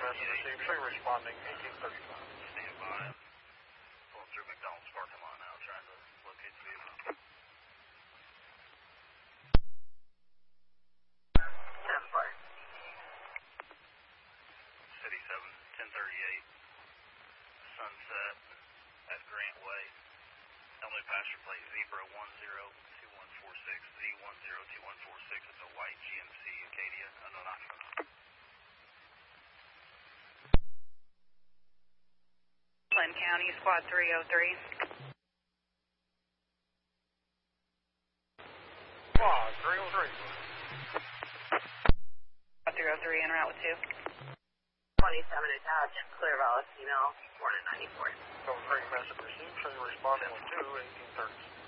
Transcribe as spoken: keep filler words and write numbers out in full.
message received. Show you responding eighteen thirty-five. Stand by. Pulling through McDonald's parking lot now, trying to locate the vehicle. ten four. City seven, ten thirty-eight. Sunset at Grant Way. Illinois passenger plate Zebra one zero two one four six, Z one zero two one four six. It's a white G M C Acadia, unknown occupant. Glenn County, Squad three oh three. Squad three oh three. Squad three oh three, en route with two. twenty-seven attached, Clear Valley female, born in ninety-four. Code three message received. Show you responding with two eighteen thirty.